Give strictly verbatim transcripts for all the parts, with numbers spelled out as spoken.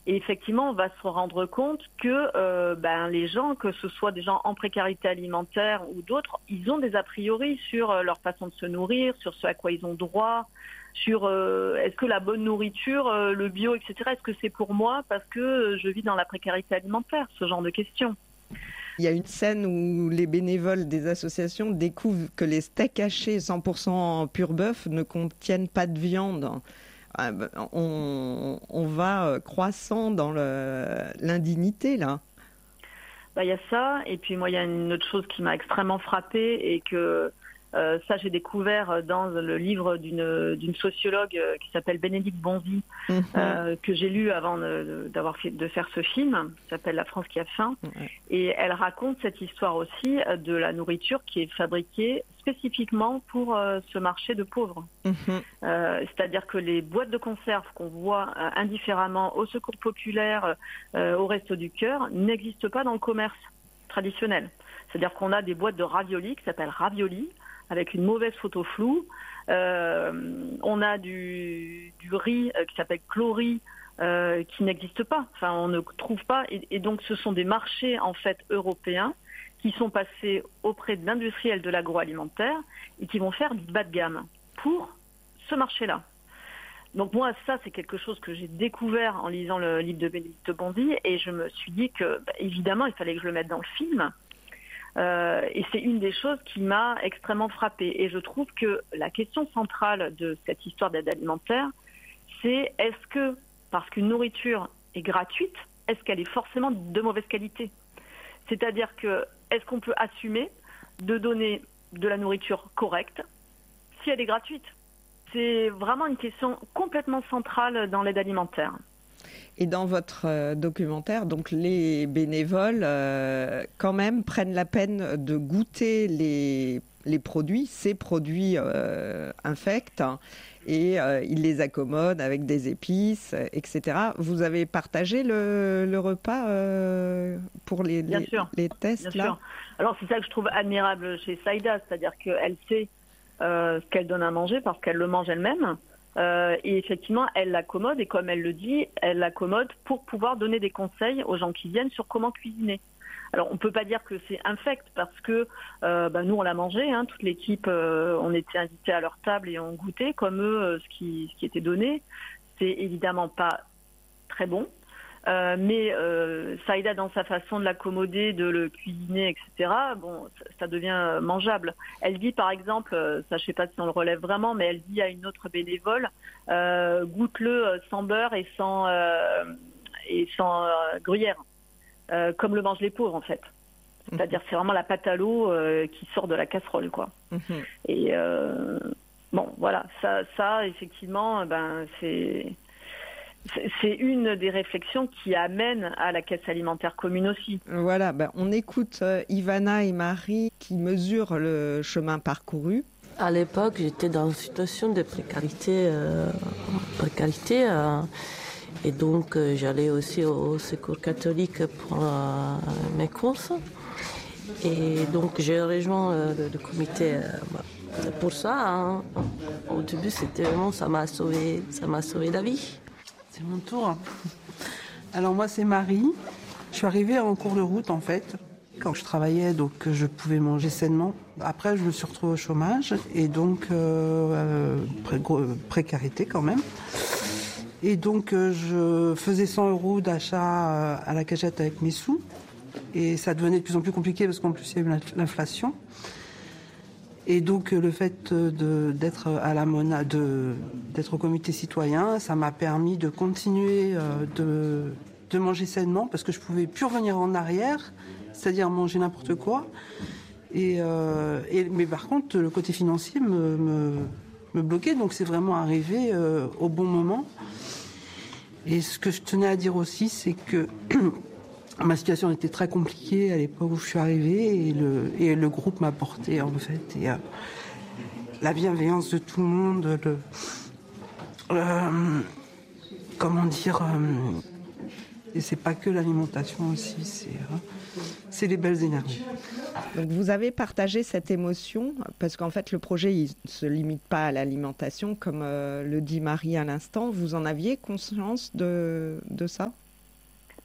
Et effectivement, on va se rendre compte que euh, ben, les gens, que ce soit des gens en précarité alimentaire ou d'autres, ils ont des a priori sur euh, leur façon de se nourrir, sur ce à quoi ils ont droit, sur euh, est-ce que la bonne nourriture, euh, le bio, et cetera, est-ce que c'est pour moi parce que je vis dans la précarité alimentaire, ce genre de questions. Il y a une scène où les bénévoles des associations découvrent que les steaks hachés cent pour cent pur bœuf ne contiennent pas de viande. On, on va croissant dans le, l'indignité, là. Bah, il y a ça, et puis moi, il y a une autre chose qui m'a extrêmement frappée, et que euh, ça, j'ai découvert dans le livre d'une, d'une sociologue qui s'appelle Bénédicte Bonzi, mm-hmm. euh, que j'ai lu avant de, d'avoir fait, de faire ce film, qui s'appelle La France qui a faim, mm-hmm. et elle raconte cette histoire aussi de la nourriture qui est fabriquée spécifiquement pour euh, ce marché de pauvres. Mmh. Euh, c'est-à-dire que les boîtes de conserve qu'on voit euh, indifféremment au Secours populaire, euh, au Resto du Cœur, n'existent pas dans le commerce traditionnel. C'est-à-dire qu'on a des boîtes de raviolis qui s'appellent Ravioli, avec une mauvaise photo floue. Euh, on a du, du riz euh, qui s'appelle Chlori, euh, qui n'existe pas. Enfin, on ne trouve pas. Et, et donc, ce sont des marchés, en fait, européens qui sont passés auprès d'industriels de l'agroalimentaire et qui vont faire du bas de gamme pour ce marché-là. Donc moi, ça, c'est quelque chose que j'ai découvert en lisant le livre de Bénédicte Bonzi, et je me suis dit que, bah, évidemment, il fallait que je le mette dans le film. Euh, et c'est une des choses qui m'a extrêmement frappée. Et je trouve que la question centrale de cette histoire d'aide alimentaire, c'est est-ce que, parce qu'une nourriture est gratuite, est-ce qu'elle est forcément de mauvaise qualité ? C'est-à-dire que, est-ce qu'on peut assumer de donner de la nourriture correcte si elle est gratuite ? C'est vraiment une question complètement centrale dans l'aide alimentaire. Et dans votre euh, documentaire, donc les bénévoles, euh, quand même, prennent la peine de goûter les, les produits, ces produits euh, infects, hein, et euh, ils les accommodent avec des épices, et cetera. Vous avez partagé le, le repas euh, pour les, Bien les, sûr. les tests Bien là sûr. Alors c'est ça que je trouve admirable chez Saïda, c'est-à-dire qu'elle sait euh, ce qu'elle donne à manger parce qu'elle le mange elle-même. Euh, et effectivement, elle l'accommode, et comme elle le dit, elle l'accommode pour pouvoir donner des conseils aux gens qui viennent sur comment cuisiner. Alors, on ne peut pas dire que c'est infect parce que euh, bah, nous, on l'a mangé, hein, toute l'équipe, euh, on était invités à leur table et on goûtait comme eux euh, ce, qui, ce qui était donné. C'est évidemment pas très bon, euh, mais euh, Saïda, dans sa façon de l'accommoder, de le cuisiner, et cetera, bon, ça, ça devient mangeable. Elle dit, par exemple, ça, je ne sais pas si on le relève vraiment, mais elle dit à une autre bénévole, euh, goûte-le sans beurre et sans, euh, et sans euh, gruyère. Euh, comme le mangent les pauvres, en fait. C'est-à-dire, c'est vraiment la pâte à l'eau euh, qui sort de la casserole, quoi. Mm-hmm. Et euh, bon, voilà, ça, ça effectivement, ben, c'est, c'est une des réflexions qui amène à la caisse alimentaire commune aussi. Voilà, ben, on écoute euh, Ivana et Marie qui mesurent le chemin parcouru. À l'époque, j'étais dans une situation de précarité, euh, précarité. Euh, Et donc, euh, j'allais aussi au Secours catholique pour euh, mes courses. Et donc, j'ai rejoint euh, le, le comité euh, pour ça. Hein. Au début, c'était vraiment, ça m'a sauvé, ça m'a sauvé la vie. C'est mon tour. Alors, moi, c'est Marie. Je suis arrivée en cours de route, en fait, quand je travaillais, donc je pouvais manger sainement. Après, je me suis retrouvée au chômage et donc euh, pré- précarité quand même. Et donc, euh, je faisais cent euros d'achat euh, à la cagette avec mes sous. Et ça devenait de plus en plus compliqué parce qu'en plus, il y a eu l'inflation. Et donc, euh, le fait de, d'être, à la mona, de, d'être au comité citoyen, ça m'a permis de continuer euh, de, de manger sainement parce que je ne pouvais plus revenir en arrière, c'est-à-dire manger n'importe quoi. Et, euh, et, mais par contre, le côté financier me, me, me bloquait. Donc, c'est vraiment arrivé euh, au bon moment. Et ce que je tenais à dire aussi, c'est que ma situation était très compliquée à l'époque où je suis arrivée et le, et le groupe m'a porté en fait. Et euh, la bienveillance de tout le monde, le, euh, comment dire, euh, et c'est pas que l'alimentation aussi, c'est, euh, c'est les belles énergies. Donc vous avez partagé cette émotion parce qu'en fait le projet il ne se limite pas à l'alimentation comme euh, le dit Marie à l'instant. Vous en aviez conscience de, de ça ?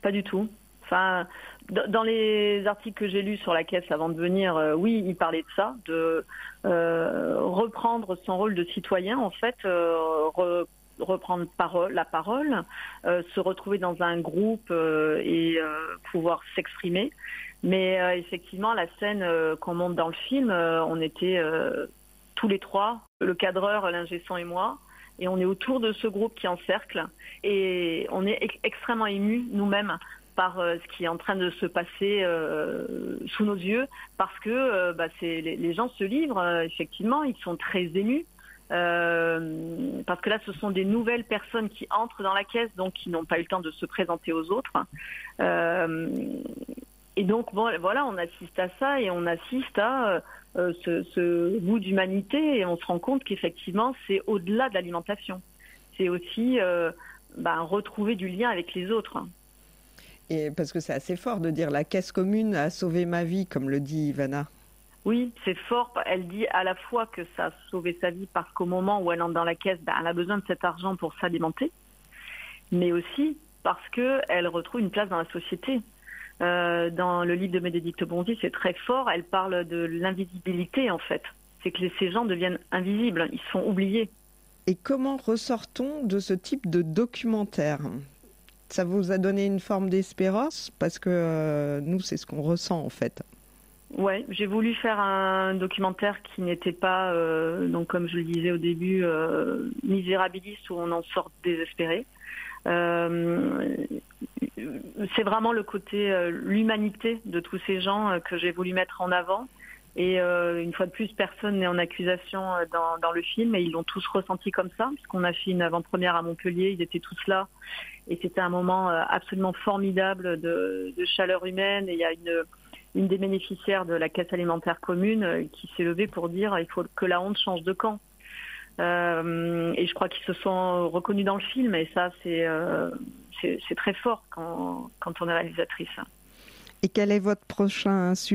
pas du tout. Enfin, dans les articles que j'ai lus sur la caisse avant de venir, euh, oui, il parlait de ça, de euh, reprendre son rôle de citoyen, en fait, euh, re, reprendre parole, la parole, euh, se retrouver dans un groupe euh, et euh, pouvoir s'exprimer. Mais euh, effectivement, la scène euh, qu'on monte dans le film, euh, on était euh, tous les trois, le cadreur, l'ingé son et moi, et on est autour de ce groupe qui encercle, et on est ex- extrêmement émus nous-mêmes par euh, ce qui est en train de se passer euh, sous nos yeux, parce que euh, bah, c'est, les, les gens se livrent, euh, effectivement, ils sont très émus, euh, parce que là, ce sont des nouvelles personnes qui entrent dans la caisse, donc qui n'ont pas eu le temps de se présenter aux autres. Euh, et donc, bon, voilà, on assiste à ça, et on assiste à euh, ce, ce bout d'humanité, et on se rend compte qu'effectivement, c'est au-delà de l'alimentation. C'est aussi euh, bah, retrouver du lien avec les autres. Et parce que c'est assez fort de dire la caisse commune a sauvé ma vie, comme le dit Ivana. Oui, c'est fort. Elle dit à la fois que ça a sauvé sa vie parce qu'au moment où elle entre dans la caisse, ben, elle a besoin de cet argent pour s'alimenter, mais aussi parce qu'elle retrouve une place dans la société. Euh, dans le livre de Bénédicte Bonzi, c'est très fort. Elle parle de l'invisibilité, en fait. C'est que ces gens deviennent invisibles, ils sont oubliés. Et comment ressort-on de ce type de documentaire ? Ça vous a donné une forme d'espérance ? Parce que euh, nous, c'est ce qu'on ressent, en fait. Ouais, j'ai voulu faire un documentaire qui n'était pas, euh, donc comme je le disais au début, euh, misérabiliste, où on en sort désespéré. Euh, c'est vraiment le côté, euh, l'humanité de tous ces gens euh, que j'ai voulu mettre en avant. Et euh, une fois de plus, personne n'est en accusation dans, dans le film, et ils l'ont tous ressenti comme ça, puisqu'on a fait une avant-première à Montpellier, ils étaient tous là, et c'était un moment absolument formidable de, de chaleur humaine. Et il y a une, une des bénéficiaires de la caisse alimentaire commune qui s'est levée pour dire il faut que la honte change de camp. Euh, et je crois qu'ils se sont reconnus dans le film, et ça, c'est, euh, c'est, c'est très fort quand, quand on est réalisatrice. Et quel est votre prochain sujet ?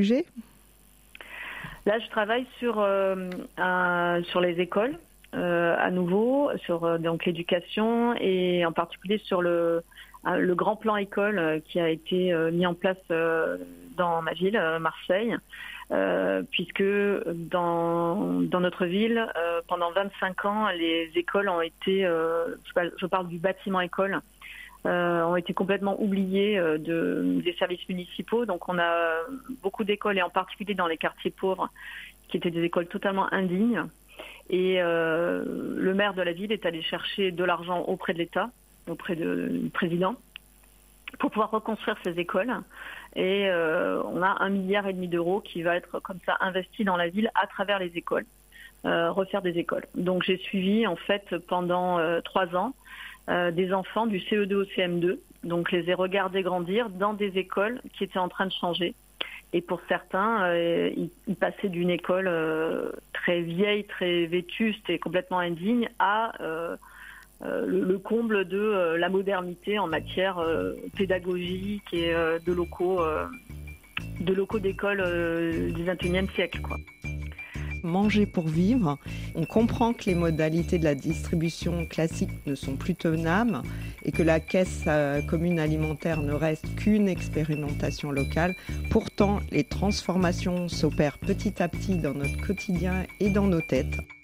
Là, je travaille sur, euh, un, sur les écoles, euh, à nouveau, sur euh, donc l'éducation, et en particulier sur le, le grand plan école euh, qui a été euh, mis en place euh, dans ma ville, euh, Marseille, euh, puisque dans, dans notre ville, euh, pendant vingt-cinq ans, les écoles ont été, euh, je parle du bâtiment école, Euh, ont été complètement oubliés euh, de, des services municipaux. Donc on a beaucoup d'écoles, et en particulier dans les quartiers pauvres, qui étaient des écoles totalement indignes. Et euh, le maire de la ville est allé chercher de l'argent auprès de l'État, auprès de, du président, pour pouvoir reconstruire ces écoles. Et euh, on a un milliard et demi d'euros qui va être comme ça investi dans la ville à travers les écoles, euh, refaire des écoles. Donc j'ai suivi en fait pendant euh, trois ans Euh, des enfants du C E deux au C M deux, donc les ai regardés grandir dans des écoles qui étaient en train de changer. Et pour certains, euh, ils, ils passaient d'une école euh, très vieille, très vétuste et complètement indigne à euh, euh, le, le comble de euh, la modernité en matière euh, pédagogique et euh, de locaux, euh, de locaux d'école euh, du vingt et unième siècle, quoi. Manger pour vivre. On comprend que les modalités de la distribution classique ne sont plus tenables et que la caisse euh, commune alimentaire ne reste qu'une expérimentation locale. Pourtant, les transformations s'opèrent petit à petit dans notre quotidien et dans nos têtes.